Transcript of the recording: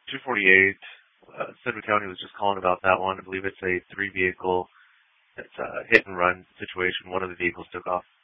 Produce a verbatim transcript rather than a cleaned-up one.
two forty-eight, uh, Sedgwick County was just calling about that one. I believe it's a three vehicle, it's a hit and run situation. One of the vehicles took off.